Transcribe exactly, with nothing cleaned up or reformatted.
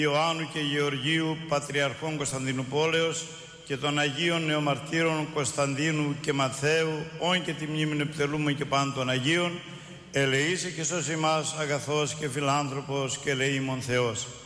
Ιωάννου και Γεωργίου, Πατριαρχών Κωνσταντινουπόλεως, και των Αγίων Νεομαρτύρων Κωνσταντίνου και Μαθαίου, όν και τη μνήμη επιτελούμε και πάντων των Αγίων, ελεήσε και σώσει μας αγαθός και φιλάνθρωπος και ελεήμων Θεός.